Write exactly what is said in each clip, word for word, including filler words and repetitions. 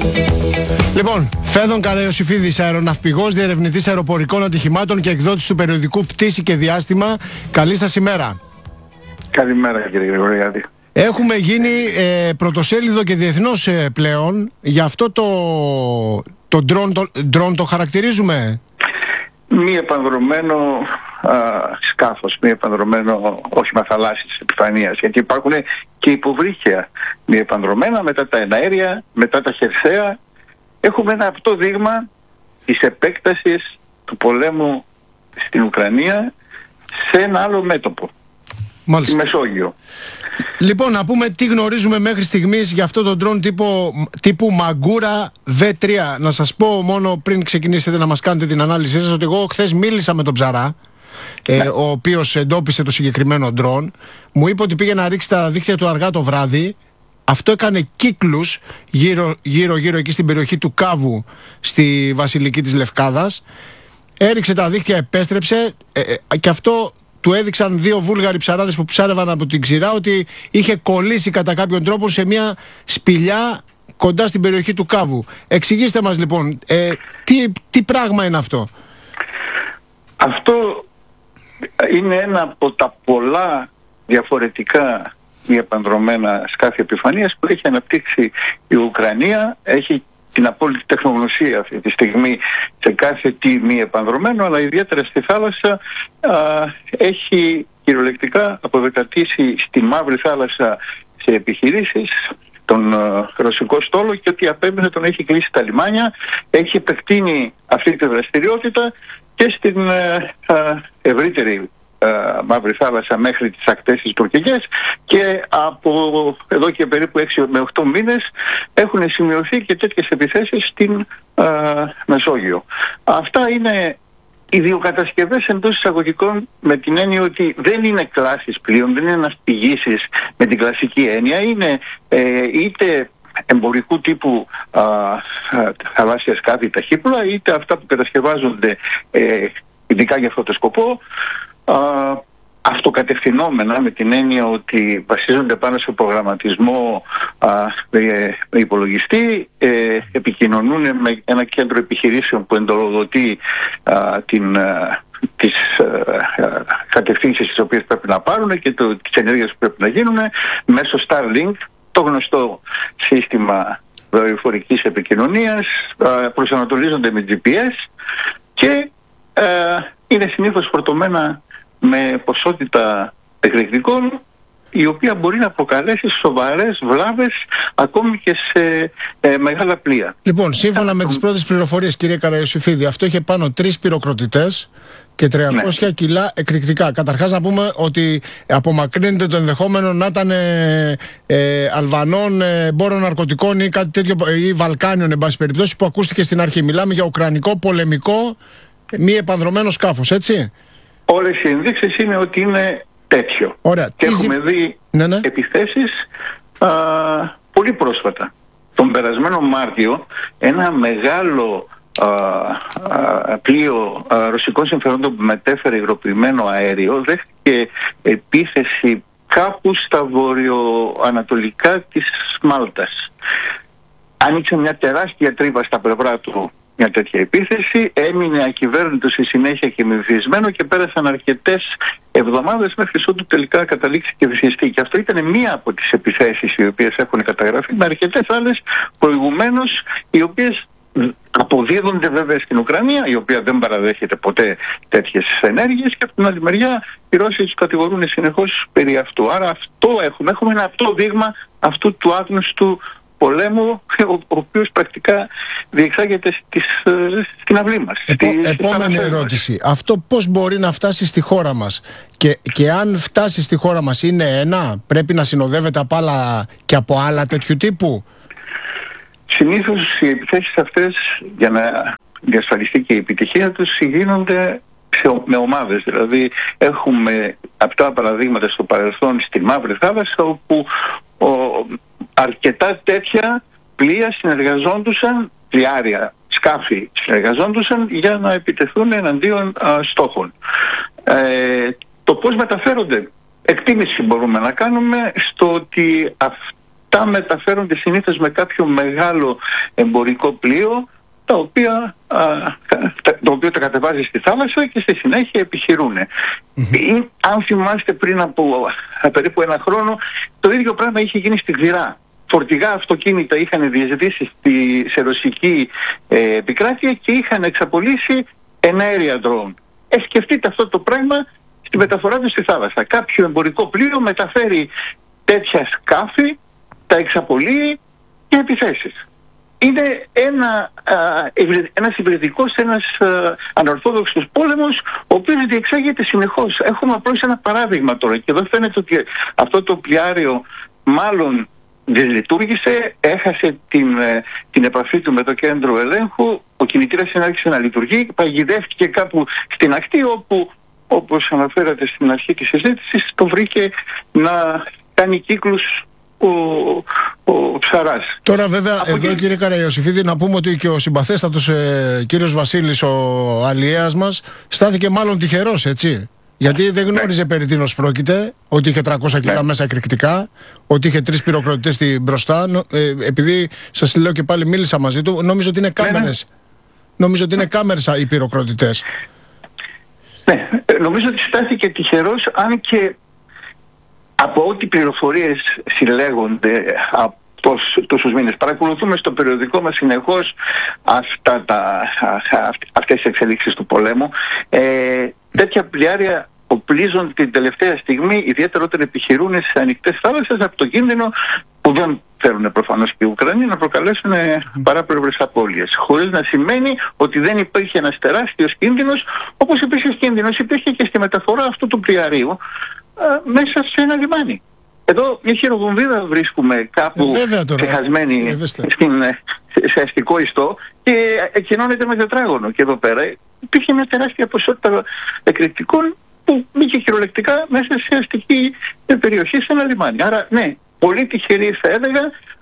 Λοιπόν, Φέδων Καραϊωσηφίδης, αεροναυπηγός, διερευνητής αεροπορικών ατυχημάτων και εκδότης του περιοδικού Πτήση και Διάστημα. Καλή σας ημέρα. Καλημέρα, κύριε Γρηγοριάδη. Έχουμε γίνει ε, πρωτοσέλιδο και διεθνώς ε, πλέον. Γι' αυτό το, το drone το, drone το χαρακτηρίζουμε. Μη επανδρωμένο α, σκάφος, μη επανδρωμένο όχημα θαλάσσης επιφανείας. Γιατί υπάρχουν και υποβρύχια μη επανδρομένα, μετά τα εναέρια, μετά τα χερσαία. Έχουμε ένα απτό δείγμα της επέκτασης του πολέμου στην Ουκρανία σε ένα άλλο μέτωπο. Μάλιστα. Στη Μεσόγειο. Λοιπόν, να πούμε τι γνωρίζουμε μέχρι στιγμής για αυτό το ντρόν τύπου, τύπου Μαγκούρα βι τρία. Να σας πω μόνο πριν ξεκινήσετε να μας κάνετε την ανάλυση σας ότι εγώ χθες μίλησα με τον Ψαρά, ναι. ε, ο οποίος εντόπισε το συγκεκριμένο ντρόν. Μου είπε ότι πήγε να ρίξει τα δίχτυα του αργά το βράδυ. Αυτό έκανε κύκλους γύρω, γύρω γύρω εκεί στην περιοχή του Κάβου, στη Βασιλική της Λευκάδας. Έριξε τα δίχτυα, επέστρεψε ε, ε, και αυτό του έδειξαν δύο Βούλγαροι ψαράδες που ψάρευαν από την ξηρά ότι είχε κολλήσει κατά κάποιον τρόπο σε μια σπηλιά κοντά στην περιοχή του Κάβου. Εξηγήστε μας λοιπόν, ε, τι, τι πράγμα είναι αυτό? Αυτό είναι ένα από τα πολλά διαφορετικά μη επανδρωμένα σκάφη επιφανείας που έχει αναπτύξει η Ουκρανία. Έχει την απόλυτη τεχνογνωσία αυτή τη στιγμή σε κάθε τι μη επανδρωμένο, αλλά ιδιαίτερα στη θάλασσα α, έχει κυριολεκτικά αποδεκατήσει στη Μαύρη Θάλασσα σε επιχειρήσεις τον α, ρωσικό στόλο και ότι απέμπαινε τον έχει κλείσει τα λιμάνια, έχει επεκτείνει αυτή τη δραστηριότητα και στην α, α, ευρύτερη Μαύρη Θάλασσα μέχρι τις ακτές της τουρκικές και από εδώ και περίπου έξι με οκτώ μήνες έχουν σημειωθεί και τέτοιες επιθέσεις στην α, Μεσόγειο. Αυτά είναι ιδιοκατασκευές εντός εισαγωγικών με την έννοια ότι δεν είναι κλάσεις πλοίων, δεν είναι ναυπηγήσεις με την κλασική έννοια, είναι ε, είτε εμπορικού τύπου α, α, θαλάσσια σκάφη ταχύπλοα, είτε αυτά που κατασκευάζονται ε, ειδικά για αυτό το σκοπό, Uh, αυτοκατευθυνόμενα με την έννοια ότι βασίζονται πάνω σε προγραμματισμό uh, με, με υπολογιστή, ε, επικοινωνούν με ένα κέντρο επιχειρήσεων που εντολογοδοτεί uh, την, uh, τις uh, κατευθύνσεις τις οποίες πρέπει να πάρουν και το, τις ενέργειες που πρέπει να γίνουν μέσω Starlink, το γνωστό σύστημα δορυφορικής επικοινωνίας, uh, προσανατολίζονται με τζι πι ες και uh, είναι συνήθως φορτωμένα με ποσότητα εκρηκτικών η οποία μπορεί να προκαλέσει σοβαρές βλάβες ακόμη και σε ε, μεγάλα πλοία. Λοιπόν, σύμφωνα με τις πρώτες πληροφορίες, κύριε Καραϊωσηφίδη, αυτό είχε πάνω τρεις πυροκροτητές και τριακόσια ναι. κιλά εκρηκτικά. Καταρχάς να πούμε ότι απομακρύνεται το ενδεχόμενο να ήταν ε, ε, Αλβανών ε, εμπόρων ναρκωτικών ή κάτι τέτοιο, ή Βαλκάνιων εν πάση περιπτώσει, που ακούστηκε στην αρχή. Μιλάμε για ουκρανικό πολεμικό μη επανδρωμένο σκάφος, έτσι? Όλες οι ενδείξεις είναι ότι είναι τέτοιο. Ωραία. Και έχουμε δει ναι, ναι. επιθέσεις α, πολύ πρόσφατα. Τον περασμένο Μάρτιο ένα μεγάλο α, α, πλοίο α, ρωσικών συμφερόντων που μετέφερε υγροποιημένο αέριο δέχτηκε επίθεση κάπου στα βορειοανατολικά της Μάλτας. Άνοιξε μια τεράστια τρύπα στα πλευρά του μια τέτοια επίθεση, έμεινε ακυβέρνητος στη συνέχεια και μυθισμένο και πέρασαν αρκετές εβδομάδες μέχρι ότου τελικά καταλήξει και βυθιστεί. Και αυτό ήταν μία από τις επιθέσεις οι οποίες έχουν καταγραφεί, με αρκετές άλλες προηγουμένως, οι οποίες αποδίδονται βέβαια στην Ουκρανία, η οποία δεν παραδέχεται ποτέ τέτοιες ενέργειες, και από την άλλη μεριά οι Ρώσοι τους κατηγορούν συνεχώς περί αυτού. Άρα αυτό έχουμε, έχουμε ένα αυτό δείγμα αυτού του άγνωστου πολέμου, ο οποίος πρακτικά διεξάγεται στις, στην αυλή μας. Επό, στη, επόμενη ερώτηση. Μας. Αυτό πώς μπορεί να φτάσει στη χώρα μας? Και, και αν φτάσει στη χώρα μας, είναι ένα, πρέπει να συνοδεύεται από άλλα και από άλλα τέτοιου τύπου? Συνήθως οι επιθέσεις αυτές, για να διασφαλιστεί και η επιτυχία τους, γίνονται με ομάδες. Δηλαδή έχουμε αυτά παραδείγματα στο παρελθόν στη Μαύρη Θάλασσα, όπου ο, αρκετά τέτοια πλοία συνεργαζόντουσαν, πλοιάρια, σκάφη συνεργαζόντουσαν για να επιτεθούν εναντίον α, στόχων. Ε, το πώς μεταφέρονται, εκτίμηση μπορούμε να κάνουμε στο ότι αυτά μεταφέρονται συνήθως με κάποιο μεγάλο εμπορικό πλοίο, τα οποία, α, τα, το οποίο τα κατεβάζει στη θάλασσα και στη συνέχεια επιχειρούν. Mm-hmm. Αν θυμάστε, πριν από α, περίπου ένα χρόνο, το ίδιο πράγμα είχε γίνει στη Γδυρά. Φορτηγά αυτοκίνητα είχαν διαζητήσει στη, σε ρωσική ε, επικράτεια και είχαν εξαπολύσει εναέρια drone. Ε, σκεφτείτε αυτό το πράγμα στη μεταφορά του στη θάλασσα. Κάποιο εμπορικό πλοίο μεταφέρει τέτοια σκάφη, τα εξαπολύει και επιθέσεις. Είναι ένα, α, ένας υβριδικός, ένας α, ανορθόδοξος πόλεμος, ο οποίος διεξάγεται συνεχώς. Έχουμε απλώς ένα παράδειγμα τώρα και εδώ φαίνεται ότι αυτό το πλοιάριο μάλλον δυσλειτουργήσε, έχασε την, την επαφή του με το κέντρο ελέγχου, ο κινητήρας άρχισε να λειτουργεί, παγιδεύτηκε κάπου στην ακτή, όπου, όπως αναφέρατε στην αρχή της συζήτησης, το βρήκε να κάνει κύκλους ο, ο Ψαράς. Τώρα βέβαια Από εδώ και... κύριε Καραϊωσήφιδη, να πούμε ότι και ο συμπαθέστατος ε, κύριος Βασίλης, ο αλλιέας μας, στάθηκε μάλλον τυχερός, έτσι. Γιατί δεν γνώριζε ναι. περί τίνος πρόκειται, ότι είχε τριακόσια κιλά ναι. μέσα εκρηκτικά, ότι είχε τρεις πυροκροτητές στην μπροστά. Ε, επειδή σας λέω και πάλι μίλησα μαζί του, νόμιζω ότι είναι κάμερες. Ναι, ναι. Νόμιζω ότι είναι κάμερες οι πυροκροτητές. Ναι, νομίζω ότι στάθηκε τυχερός, αν και από ό,τι πληροφορίες συλλέγονται από τόσους μήνες. Παρακολουθούμε στο περιοδικό μας συνεχώς αυτά τα, αυτές τις εξελίξεις του πολέμου. Ε, τέτοια πλοιάρια οπλίζονται την τελευταία στιγμή, ιδιαίτερα όταν επιχειρούν σε ανοιχτές θάλασσες, από το κίνδυνο που δεν θέλουν προφανώς και οι Ουκρανοί να προκαλέσουν παράπλευρες απώλειες. Χωρίς να σημαίνει ότι δεν υπήρχε ένας τεράστιος κίνδυνος, όπως υπήρχε κίνδυνος, υπήρχε και στη μεταφορά αυτού του πλοιαρίου μέσα σε ένα λιμάνι. Εδώ μια χειροβομβίδα βρίσκουμε κάπου ε, ξεχασμένη ε, στην, σε αστικό ιστό και εκκοινώνεται με τετράγωνο. Και εδώ πέρα υπήρχε μια τεράστια ποσότητα εκρηκτικών που μπήκε κυριολεκτικά μέσα σε αστική περιοχή, σε ένα λιμάνι. Άρα ναι, πολύ τυχεροί θα έλεγα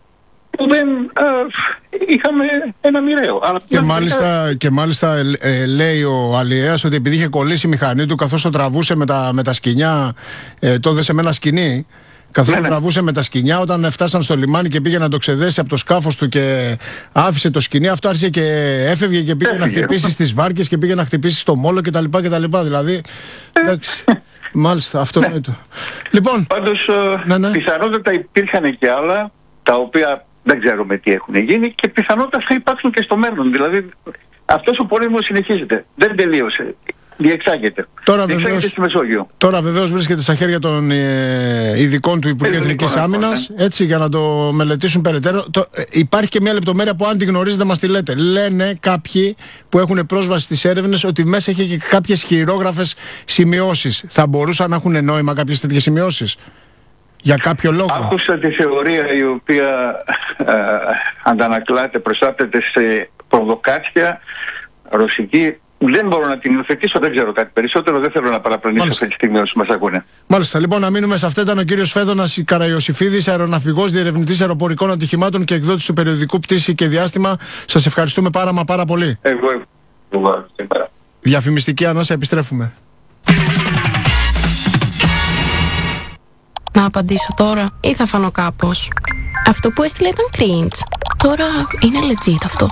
που δεν α, είχαμε ένα μοιραίο. Αλλά και, μάλιστα, και μάλιστα ε, λέει ο αλλιέας ότι επειδή είχε κολλήσει η μηχανή του καθώς το τραβούσε με τα, με τα σκοινιά, ε, το έδεσε με ένα σκοινί. Καθώς ναι, ναι. τραβούσε με τα σκοινιά, όταν φτάσαν στο λιμάνι και πήγε να το ξεδέσει από το σκάφος του και άφησε το σκοινί, αυτό άρχισε και έφευγε και πήγε Έφυγε. να χτυπήσει στις βάρκες και πήγε να χτυπήσει στο μόλο κτλ. κτλ. Δηλαδή, εντάξει, μάλιστα, αυτό είναι το. Λοιπόν, πάντως, ναι, ναι. πιθανότατα υπήρχαν και άλλα, τα οποία δεν ξέρουμε τι έχουν γίνει και πιθανότατα θα υπάρξουν και στο μέλλον. Δηλαδή, αυτός ο πόλεμος συνεχίζεται, δεν τελείωσε. Διεξάγεται. Τώρα βεβαίως, στη Μεσόγειο. Τώρα βεβαίως βρίσκεται στα χέρια των ε, ειδικών του Υπουργείου Εθνικής Άμυνας, ναι. έτσι, για να το μελετήσουν περαιτέρω. Το, ε, υπάρχει και μια λεπτομέρεια που αν τη γνωρίζετε μας τη λέτε. Λένε κάποιοι που έχουν πρόσβαση στις έρευνες ότι μέσα έχει και κάποιες χειρόγραφες σημειώσεις. Θα μπορούσαν να έχουν νόημα κάποιες τέτοιες σημειώσεις? Για κάποιο λόγο. Άκουσα τη θεωρία η οποία ε, αντανακλάται, προστάτεται σε προβοκάτσια ρωσική. Δεν μπορώ να την υιοθετήσω, δεν ξέρω κάτι περισσότερο, δεν θέλω να παραπλανήσω αυτή τη στιγμή όσοι μας ακούνε. Μάλιστα, λοιπόν, να μείνουμε σε αυτά. Ήταν ο κύριος Φέδωνας Καραϊωσήφιδης, αεροναυπηγός, διερευνητής αεροπορικών ατυχημάτων και εκδότης του περιοδικού Πτήση και Διάστημα. Σας ευχαριστούμε πάρα μα πάρα πολύ. Εγώ ευχαριστώ. Διαφημιστική ανάσα, επιστρέφουμε. Να απαντήσω τώρα ή θα φανώ κάπως? Αυτό που έστειλε ήταν cringe. Τώρα είναι legit αυτό.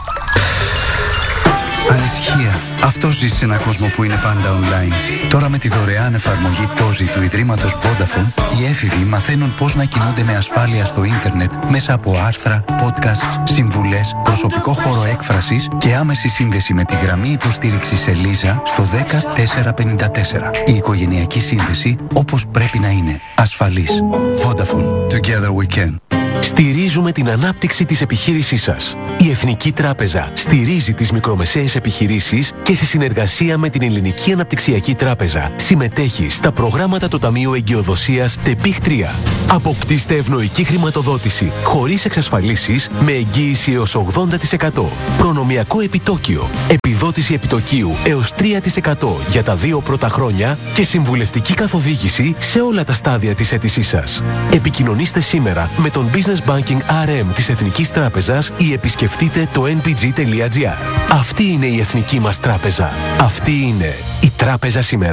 Ανησυχία. Αυτό ζει σε έναν κόσμο που είναι πάντα online. Τώρα με τη δωρεάν εφαρμογή Τόζι του Ιδρύματος Vodafone, οι έφηβοι μαθαίνουν πώς να κινούνται με ασφάλεια στο ίντερνετ μέσα από άρθρα, podcasts, συμβουλές, προσωπικό χώρο έκφρασης και άμεση σύνδεση με τη γραμμή υποστήριξης Ελίζα στο δέκα τέσσερα πενήντα τέσσερα. Η οικογενειακή σύνδεση όπως πρέπει να είναι. Ασφαλής. Vodafone. Together we can. Στηρίζουμε την ανάπτυξη της επιχείρησής σας. Η Εθνική Τράπεζα στηρίζει τις μικρομεσαίες επιχειρήσεις και σε συνεργασία με την Ελληνική Αναπτυξιακή Τράπεζα συμμετέχει στα προγράμματα του Ταμείου Εγκυοδοσίας ΤΕΠΙΧ τρία. Αποκτήστε ευνοϊκή χρηματοδότηση χωρίς εξασφαλίσεις με εγγύηση έως ογδόντα τοις εκατό. Προνομιακό επιτόκιο, επιδότηση επιτοκίου έως τρία τοις εκατό για τα δύο πρώτα χρόνια και συμβουλευτική καθοδήγηση σε όλα τα στάδια της αίτησής σας. Επικοινωνήστε σήμερα με τον Business Banking αρ εμ της Εθνικής Τράπεζας ή επισκεφτείτε το εν πι τζι τελεία τζι άρ. Αυτή είναι η εθνική μας τράπεζα. Αυτή είναι η τράπεζα σήμερα.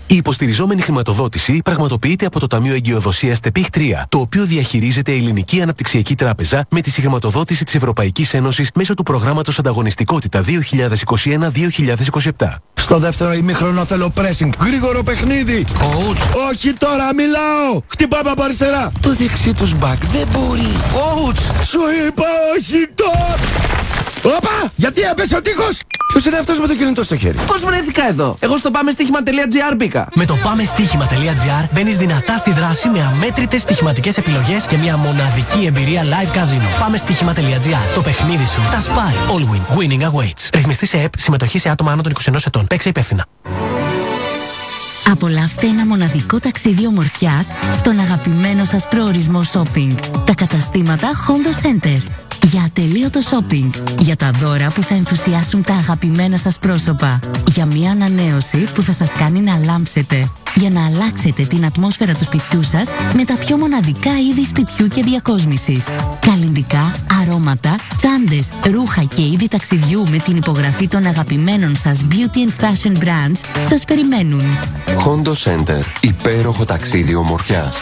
Η υποστηριζόμενη χρηματοδότηση πραγματοποιείται από το Ταμείο Εγκυοδοσίας ΤΕΠΙΧ τρία, το οποίο διαχειρίζεται η Ελληνική Αναπτυξιακή Τράπεζα με τη συγχρηματοδότηση της Ευρωπαϊκής Ένωσης μέσω του προγράμματος Ανταγωνιστικότητα δύο χιλιάδες είκοσι ένα δύο χιλιάδες είκοσι επτά. Στο δεύτερο ημίχρονο θέλω pressing. Γρήγορο παιχνίδι. Coach. Όχι τώρα, μιλάω. Χτυπάμε από αριστερά. Το δεξί τους μπακ δεν μπορεί. Coach. Σου είπα όχι τώρα. Όπα! Γιατί έπεσε ο τείχος! Ποιος είναι αυτός με το κινητό στο χέρι? Πώς βρέθηκα εδώ? Εγώ στο πάμε στοίχημα τελεία τζι άρ μπήκα. Με το πάμε στοίχημα τελεία τζι άρ μπαίνεις δυνατά στη δράση με αμέτρητες στοιχηματικές επιλογές και μια μοναδική εμπειρία live casino. Πάμε στοίχημα τελεία τζι άρ. Το παιχνίδι σου τα σπάει. All win. Winning awaits. Ρυθμιστή σε ΕΠ. Συμμετοχή σε άτομα άνω των είκοσι ενός ετών. Παίξε υπεύθυνα. Απολαύστε ένα μοναδικό ταξίδι ομορφιάς στον αγαπημένο σας προορισμό shopping. Τα καταστήματα Hondo Center. Για ατελείωτο shopping. Για τα δώρα που θα ενθουσιάσουν τα αγαπημένα σας πρόσωπα. Για μια ανανέωση που θα σας κάνει να λάμψετε. Για να αλλάξετε την ατμόσφαιρα του σπιτιού σας με τα πιο μοναδικά είδη σπιτιού και διακόσμησης. Καλλυντικά, αρώματα, τσάντες, ρούχα και είδη ταξιδιού με την υπογραφή των αγαπημένων σας beauty and fashion brands σας περιμένουν. Hondo Center. Υπέροχο ταξίδι ομορφιάς.